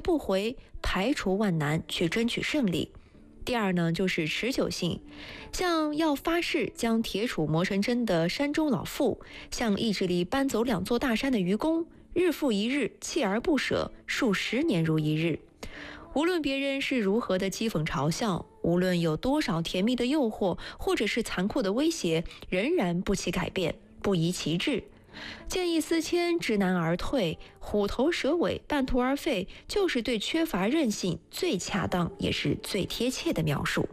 不回，排除万难去争取胜利。第二呢，就是持久性，像要发誓将铁杵磨成针的山中老妇，像意志力搬走2座大山的愚公，日复一日，锲而不舍，数10年如一日。无论别人是如何的讥讽嘲笑，无论有多少甜蜜的诱惑，或者是残酷的威胁，仍然不起改变，不移其志。见异思迁，知难而退，虎头蛇尾，半途而废，就是对缺乏韧性最恰当也是最贴切的描述。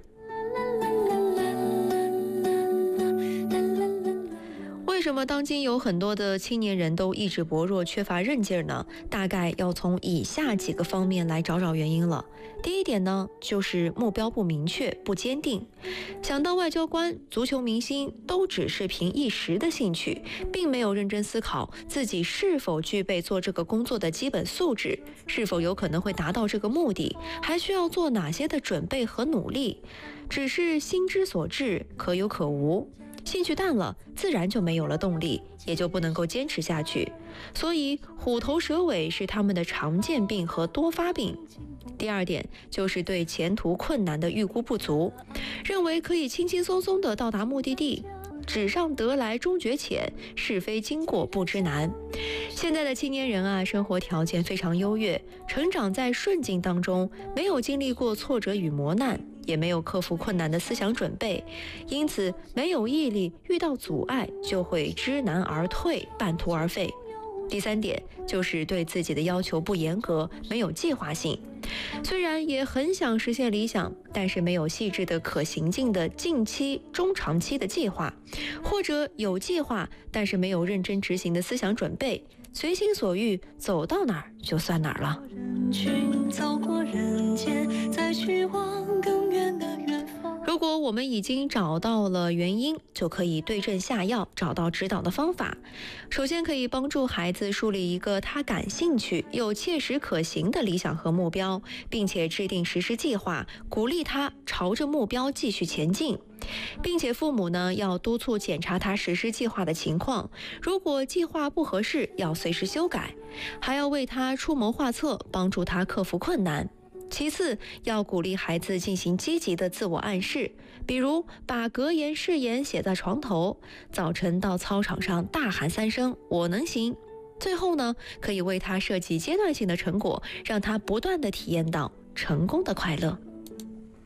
为什么当今有很多的青年人都意志薄弱，缺乏韧劲儿呢？大概要从以下几个方面来找原因了。第一点呢，就是目标不明确、不坚定。想当外交官、足球明星，都只是凭一时的兴趣，并没有认真思考自己是否具备做这个工作的基本素质，是否有可能会达到这个目的，还需要做哪些的准备和努力。只是心之所至，可有可无。兴趣淡了，自然就没有了动力，也就不能够坚持下去。所以虎头蛇尾是他们的常见病和多发病。第二点就是对前途困难的预估不足，认为可以轻轻松松地到达目的地。纸上得来终觉浅，是非经过不知难。现在的青年人啊，生活条件非常优越，成长在顺境当中，没有经历过挫折与磨难，也没有克服困难的思想准备，因此没有毅力，遇到阻碍就会知难而退，半途而废。第三点就是对自己的要求不严格，没有计划性。虽然也很想实现理想，但是没有细致的可行进的近期、中长期的计划，或者有计划，但是没有认真执行的思想准备，随心所欲，走到哪儿就算哪儿了。 人群走过人间，再去往更远的远方。 如果我们已经找到了原因，就可以对症下药，找到指导的方法。首先可以帮助孩子树立一个他感兴趣又切实可行的理想和目标，并且制定实施计划，鼓励他朝着目标继续前进。并且父母呢，要督促检查他实施计划的情况，如果计划不合适，要随时修改，还要为他出谋划策，帮助他克服困难。其次，要鼓励孩子进行积极的自我暗示，比如把格言誓言写在床头，早晨到操场上大喊3声“我能行”。最后呢，可以为他设计阶段性的成果，让他不断地体验到成功的快乐。